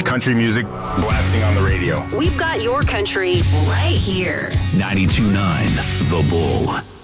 country music blasting on the radio. We've got your country right here. 92.9 The Bull.